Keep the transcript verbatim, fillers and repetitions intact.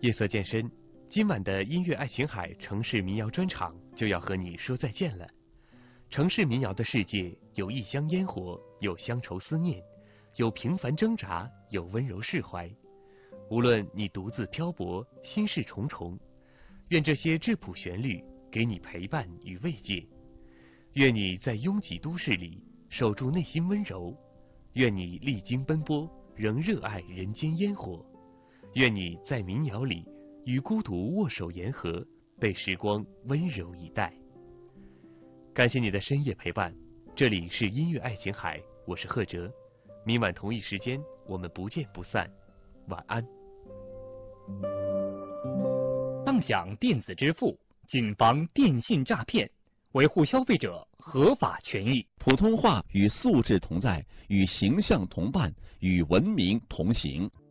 夜色渐深，今晚的音乐爱琴海城市民谣专场就要和你说再见了。城市民谣的世界有异乡烟火，有乡愁思念，有平凡挣扎，有温柔释怀。无论你独自漂泊，心事重重，愿这些质朴旋律给你陪伴与慰藉。愿你在拥挤都市里守住内心温柔，愿你历经奔波仍热爱人间烟火，愿你在民谣里与孤独握手言和，被时光温柔以待。感谢你的深夜陪伴，这里是音乐爱琴海，我是贺哲。明晚同一时间我们不见不散，晚安。 当响电子支付，谨防电信诈骗，维护消费者合法权益。 普通话与素质同在，与形象同伴，与文明同行。